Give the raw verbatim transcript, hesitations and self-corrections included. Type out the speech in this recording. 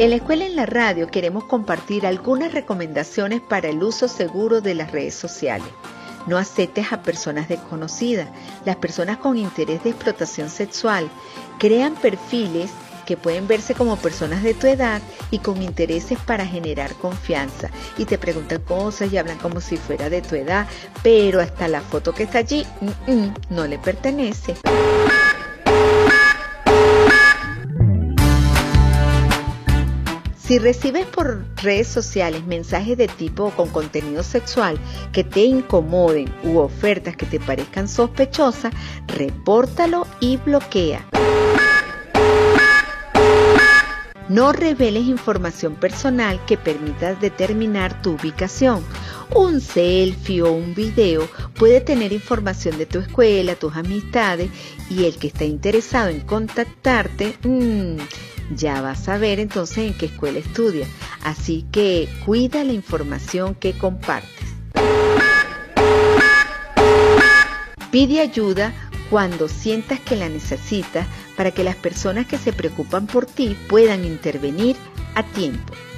En la escuela en la radio queremos compartir algunas recomendaciones para el uso seguro de las redes sociales. No aceptes a personas desconocidas. Las personas con interés de explotación sexual crean perfiles que pueden verse como personas de tu edad y con intereses para generar confianza. Y te preguntan cosas y hablan como si fuera de tu edad, pero hasta la foto que está allí mm, mm, no le pertenece. Si recibes por redes sociales mensajes de tipo con contenido sexual que te incomoden u ofertas que te parezcan sospechosas, repórtalo y bloquea. No reveles información personal que permita determinar tu ubicación. Un selfie o un video puede tener información de tu escuela, tus amistades, y el que está interesado en contactarte, mmm, ya va a saber entonces en qué escuela estudias. Así que cuida la información que compartes. Pide ayuda cuando sientas que la necesitas para que las personas que se preocupan por ti puedan intervenir a tiempo.